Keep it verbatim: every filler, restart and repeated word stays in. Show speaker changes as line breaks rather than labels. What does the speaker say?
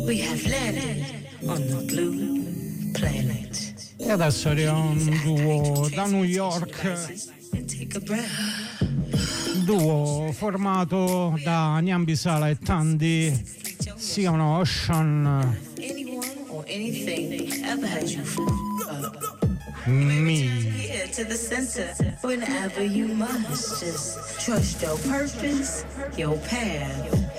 We have landed on the blue planet.
E adesso arriva un duo da New York, duo formato da Nyambi Sala e Tandy, si chiamano Ocean Me.
To the center whenever you must. Just trust your purpose, your path.